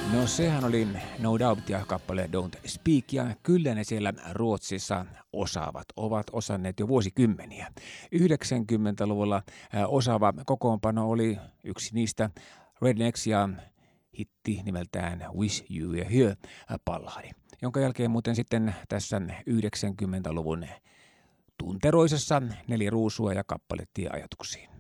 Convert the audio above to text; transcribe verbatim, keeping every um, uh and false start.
No sehän oli No Doubt ja kappale Don't Speak, ja kyllä ne siellä Ruotsissa osaavat, ovat osanneet jo vuosikymmeniä. yhdeksänkymmentäluvulla osaava kokoonpano oli yksi niistä Rednecks ja hitti nimeltään Wish You Were Here -balladi, jonka jälkeen muuten sitten tässä yhdeksänkymmentäluvun tunteroisessa Neljä ruusua ja kappale Tie ajatuksiin.